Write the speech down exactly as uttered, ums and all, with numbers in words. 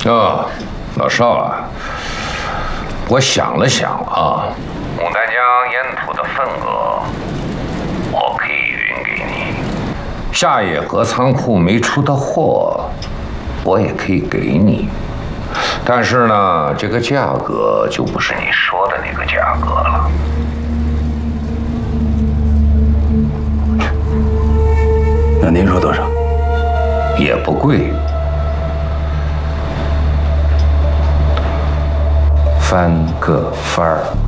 啊，老邵啊，我想了想啊，牡丹江烟土的份额，我可以匀给你；夏野河仓库没出的货，我也可以给你。但是呢，这个价格就不是你说的那个价格了。 那您说多少？ 也不贵。 翻个番儿。